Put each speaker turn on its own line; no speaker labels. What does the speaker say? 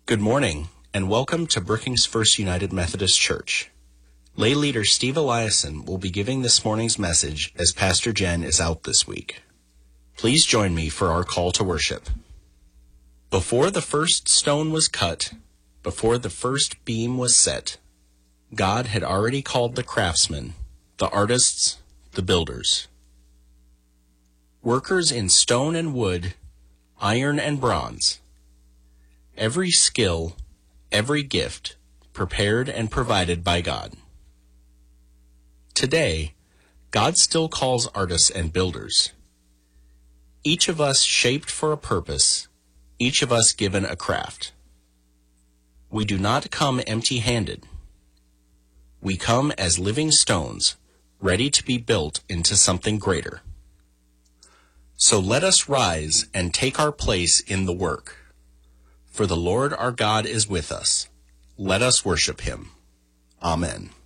Good morning, and welcome to Brookings First United Methodist Church. Lay leader Steve Eliason will be giving this morning's message as Pastor Jen is out this week. Please join me for our call to worship. Before the first stone was cut, before the first beam was set, God had already called the craftsmen, the artists, the builders. Workers in stone and wood, iron and bronze. Every skill, every gift, prepared and provided by God. Today, God still calls artists and builders. Each of us shaped for a purpose, each of us given a craft. We do not come empty-handed. We come as living stones, ready to be built into something greater. So let us rise and take our place in the work. For the Lord our God is with us. Let us worship him. Amen.